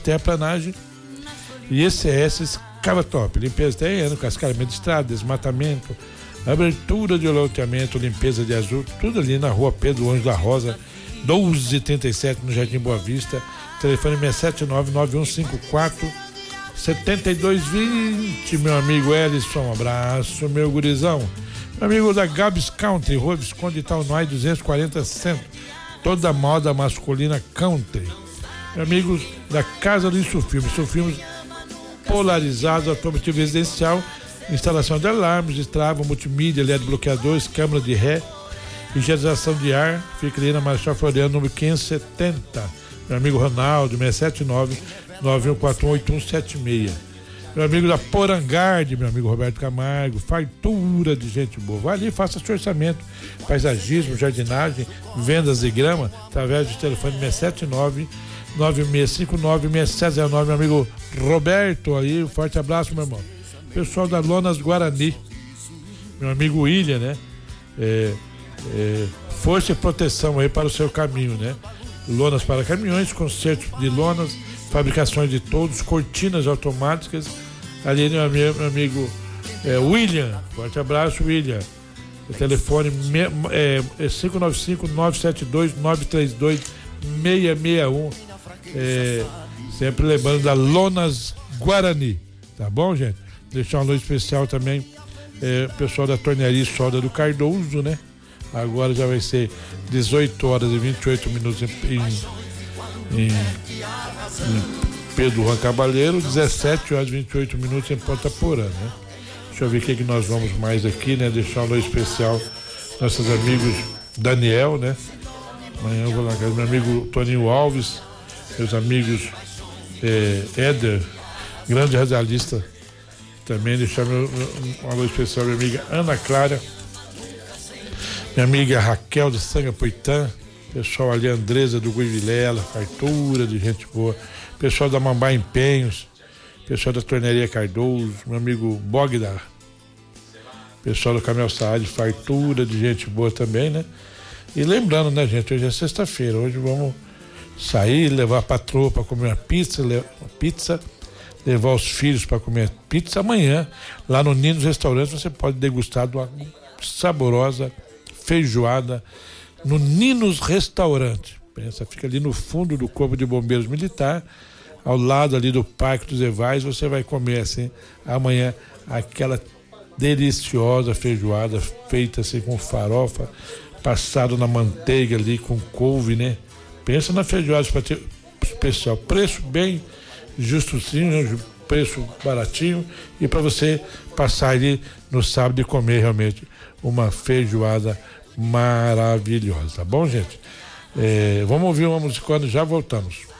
terraplanagem. E ECS Escavatop, limpeza terreno, cascalhamento de estrada, desmatamento, abertura de loteamento, limpeza de azul, tudo ali na rua Pedro Anjo da Rosa, 1237 no Jardim Boa Vista. Telefone 679-9154-7220. Meu amigo Ellison, um abraço, meu gurizão. Meu amigo da Gabs Country, Rua Visconde Itaunay 240 Centro, toda moda masculina country. Meu amigo da Casa do Insufilmes, polarizados, automotivo residencial, instalação de alarmes, destrava, multimídia, LED bloqueadores, câmara de ré, higienização de ar. Fica ali na Marechal Floriano, número 570. Meu amigo Ronaldo, 679-9141-8176. Meu amigo da Porangarde, meu amigo Roberto Camargo, fartura de gente boa. Vai ali, faça seu orçamento, paisagismo, jardinagem, vendas de grama, através do telefone 679-9659-6709. Meu amigo Roberto aí, um forte abraço, meu irmão. Pessoal da Lonas Guarani, meu amigo William, né? Força e proteção aí para o seu caminho, né? Lonas para caminhões, conserto de lonas, fabricações de todos, cortinas automáticas. Ali meu amigo William, forte abraço, William. O telefone 595-972-932-661. Sempre lembrando da Lonas Guarani, tá bom, gente? Deixar um alô especial também, pessoal da Tornearia e Solda do Cardoso, né? Agora já vai ser 18 horas e 28 minutos em Pedro Juan Cabaleiro, 17 horas e 28 minutos em Ponta Porã, né? Deixa eu ver o que nós vamos mais aqui, né? Deixar um alô especial nossos amigos Daniel, né? Amanhã eu vou lá na casa do meu amigo Toninho Alves, meus amigos Éder, grande radialista também. Deixar um alô especial minha amiga Ana Clara, minha amiga Raquel de Sangapoitã, pessoal ali, Andresa do Guivilela, fartura de gente boa, pessoal da Mambá Empenhos, pessoal da Tornearia Cardoso, meu amigo Bogdar, pessoal do Camel Saad, fartura de gente boa também, né? E lembrando, né, gente, hoje é sexta-feira, hoje vamos sair, levar a patroa para comer uma pizza, levar os filhos para comer pizza. Amanhã, lá no Ninos Restaurante, você pode degustar de uma saborosa feijoada no Ninos Restaurante. Pensa, fica ali no fundo do Corpo de Bombeiros Militar, ao lado ali do Parque dos Evais. Você vai comer assim amanhã aquela deliciosa feijoada feita assim com farofa, passado na manteiga ali com couve, né? Pensa na feijoada especial, preço bem justozinho, preço baratinho, e para você passar ali no sábado e comer realmente uma feijoada maravilhosa, tá bom, gente? Vamos ouvir uma musicona e já voltamos.